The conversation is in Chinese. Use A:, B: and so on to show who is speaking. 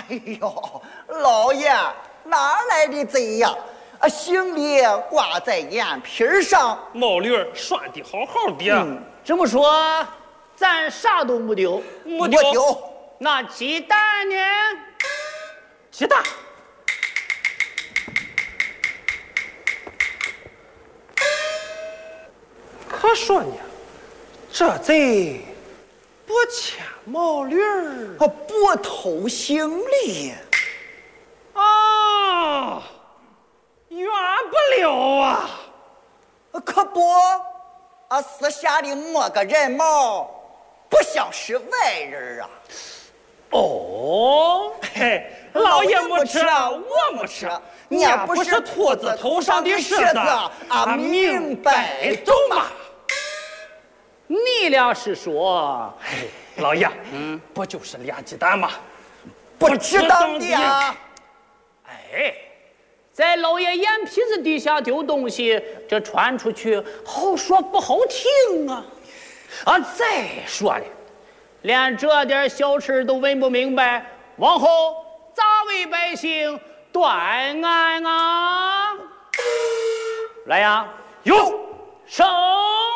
A: 哎呦，老爷哪来的贼呀？行李挂在眼皮上，
B: 毛驴拴的好好的。
C: 这么说，咱啥都没丢，
A: 没丢。
C: 那鸡蛋呢？
B: 鸡蛋。可说呢，这贼不牵毛驴儿，
A: 不偷行李
B: 啊，远不了啊！
A: 可不，私下里摸个人毛，不像是外人啊。
B: 哦，嘿，老爷没吃，我没吃，你也不是兔子头上的虱子，明白走嘛？
C: 你俩是说，
B: 嘿，老爷，不就是俩鸡蛋吗？
A: 不值当的呀！
C: 哎，在老爷眼皮子底下丢东西，这传出去好说不好听啊！再说了，连这点小事都问不明白，往后咋为百姓断案啊？来呀，
B: 有
C: 上！